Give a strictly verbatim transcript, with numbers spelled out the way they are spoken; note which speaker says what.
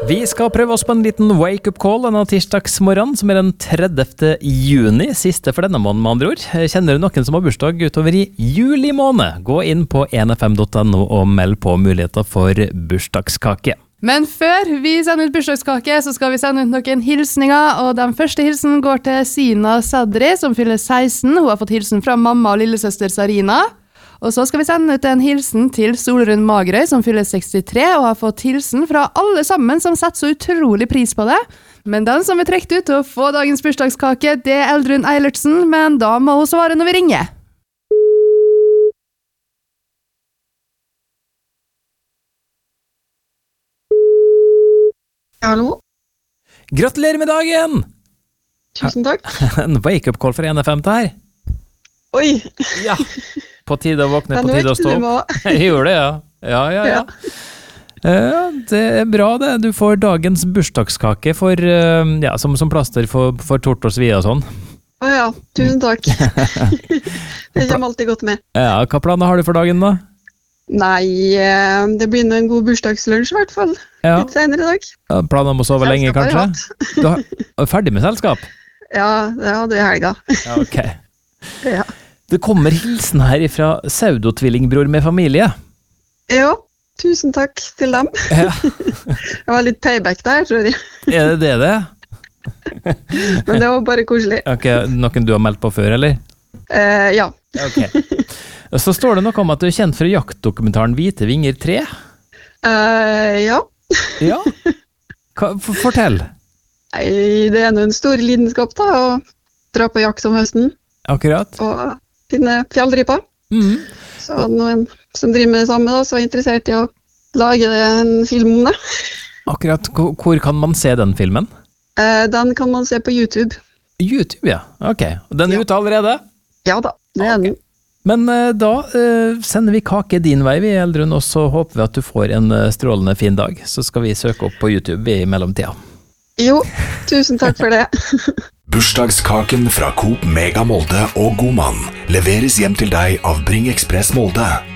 Speaker 1: Vi skal prøve oss på en liten wake-up call denne tirsdagsmorgen, som er den tredjevte juni, siste for denne måneden med andre ord. Kjenner du noen som har bursdag utover i juli måned? Gå inn på en f m punktum no og meld på muligheter for bursdagskake.
Speaker 2: Men før vi sender ut bursdagskake, så skal vi sende ut noen hilsninger, og den første hilsen går til Sina Sadri, som fyller seksten. Hun har fått hilsen fra mamma og lillesøster Sarina. Og så skal vi sende ut en hilsen til Solrun Magerøy, som fyller sekstitre, og har fått hilsen fra alle sammen som setter så utrolig pris på det. Men den som er trekt ut til å få dagens bursdagskake, det er Eldrun Eilertsen, men da må hun svare når vi ringer.
Speaker 3: Hallo?
Speaker 1: Gratulerer med dagen!
Speaker 3: Tusen takk.
Speaker 1: En wake-up call for en f m til her.
Speaker 3: Oi!
Speaker 1: Ja, på tide å våkne, på tide å stå opp. Jeg gjorde det, ja. Ja, ja, ja. Ja, det er bra det. Du får dagens bursdagskake for, ja, som, som plaster for, for tort og svie og sånn.
Speaker 3: Å ja, tusen takk. Det kommer alltid godt med.
Speaker 1: Ja, hva planer har du for dagen da?
Speaker 3: Nei, det blir en god bursdagslunsj i hvert fall.
Speaker 1: Ja.
Speaker 3: Litt senere i dag.
Speaker 1: Ja, planer om å sove lenge, kanskje? Du har, er ferdig med selskap?
Speaker 3: Ja, det hadde vi i helga.
Speaker 1: Ja, ok.
Speaker 3: Ja.
Speaker 1: Det kommer hilsen her fra pseudotvillingbror med familie.
Speaker 3: Ja, tusen takk til dem.
Speaker 1: Ja.
Speaker 3: Det var litt payback der, tror jeg.
Speaker 1: Er det det?
Speaker 3: Men det var bare koselig.
Speaker 1: Ok, noen du har meldt på før, eller?
Speaker 3: Eh, ja.
Speaker 1: Ok. Så står det noe om at du er kjent for jaktdokumentaren Hvite vinger tre.
Speaker 3: Eh, ja.
Speaker 1: Ja? Hva, fortell.
Speaker 3: Nei, det er noe en stor lidenskap da, å dra på jakt om høsten.
Speaker 1: Akkurat.
Speaker 3: Og finne fjalldriper.
Speaker 1: Mm.
Speaker 3: Så noen som driver med det samme da, så er interessert i å lage en film om det.
Speaker 1: Akkurat. Hvor kan man se den filmen?
Speaker 3: Eh, den kan man se på YouTube.
Speaker 1: YouTube, ja. Ok. Og den er
Speaker 3: Ja.
Speaker 1: ute allerede?
Speaker 3: Ja da, det er den.
Speaker 1: Men uh, da uh, sender vi kake din vei, vi Eldrun, og så håper vi at du får en uh, strålende fin dag. Så skal vi søke opp på YouTube i mellomtida.
Speaker 3: Jo, tusen takk for det.
Speaker 4: Bursdagskaken fra Coop Mega Molde og Godmann leveres hjem til deg av Bring Express Molde.